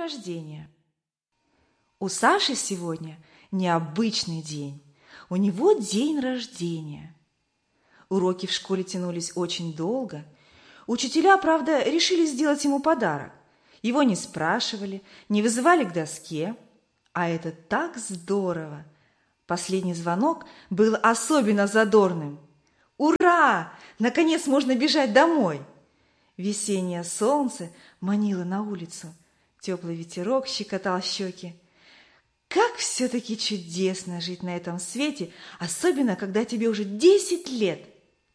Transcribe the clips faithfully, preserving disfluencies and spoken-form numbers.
рождения. У Саши сегодня необычный день. У него день рождения. Уроки в школе тянулись очень долго. Учителя, правда, решили сделать ему подарок. Его не спрашивали, не вызывали к доске. А это так здорово! Последний звонок был особенно задорным. Ура! Наконец можно бежать домой! Весеннее солнце манило на улицу. Теплый ветерок щекотал щеки. Как все-таки чудесно жить на этом свете, особенно когда тебе уже десять лет.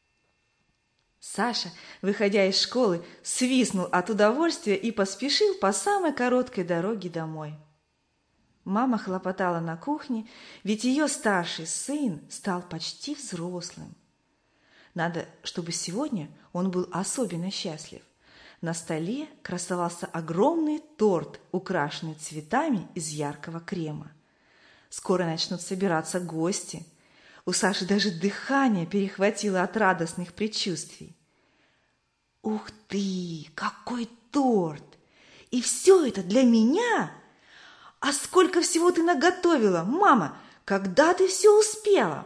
Саша, выходя из школы, свистнул от удовольствия и поспешил по самой короткой дороге домой. Мама хлопотала на кухне, ведь ее старший сын стал почти взрослым. Надо, чтобы сегодня он был особенно счастлив. На столе красовался огромный торт, украшенный цветами из яркого крема. Скоро начнут собираться гости. У Саши даже дыхание перехватило от радостных предчувствий. «Ух ты, какой торт! И все это для меня? А сколько всего ты наготовила, мама! Когда ты все успела?»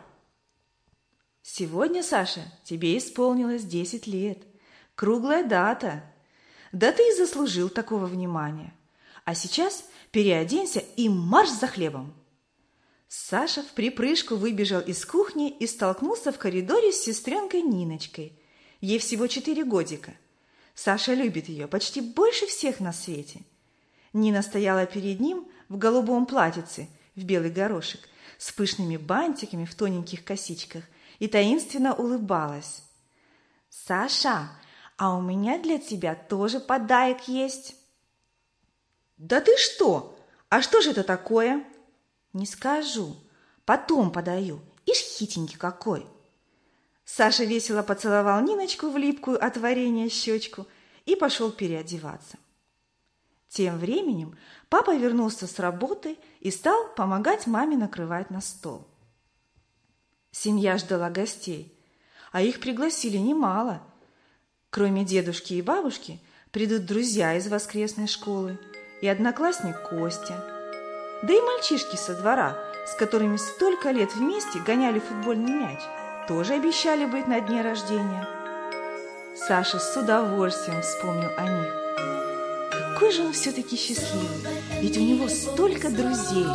«Сегодня, Саша, тебе исполнилось десять лет. Круглая дата. Да ты и заслужил такого внимания. А сейчас переоденься и марш за хлебом!» Саша вприпрыжку выбежал из кухни и столкнулся в коридоре с сестренкой Ниночкой. Ей всего четыре годика. Саша любит ее почти больше всех на свете. Нина стояла перед ним в голубом платьице, в белый горошек, с пышными бантиками в тоненьких косичках и таинственно улыбалась. «Саша, а у меня для тебя тоже подарок есть». «Да ты что? А что же это такое?» «Не скажу, потом подаю. Ишь, хитренький какой!» Саша весело поцеловал Ниночку в липкую от варенья щечку и пошел переодеваться. Тем временем папа вернулся с работы и стал помогать маме накрывать на стол. Семья ждала гостей, а их пригласили немало. Кроме дедушки и бабушки придут друзья из воскресной школы и одноклассник Костя, да и мальчишки со двора, с которыми столько лет вместе гоняли футбольный мяч, тоже обещали быть на дне рождения. Саша с удовольствием вспомнил о них. Какой же он все-таки счастливый, ведь у него столько друзей.